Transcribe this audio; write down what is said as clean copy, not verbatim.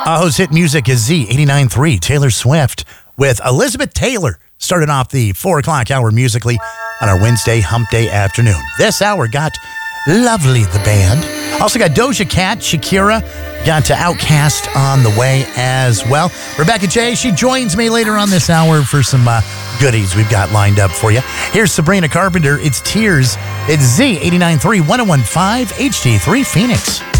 Who's hit music is Z89.3, Taylor Swift, with Elizabeth Taylor, starting off the 4 o'clock hour musically on our Wednesday hump day afternoon. This hour got Lovely, the band. Also got Doja Cat, Shakira, got to Outkast on the way as well. Rebecca J, she joins me later on this hour for some goodies we've got lined up for you. Here's Sabrina Carpenter, it's Tears. It's Z89.3, 101.5, HD3 Phoenix.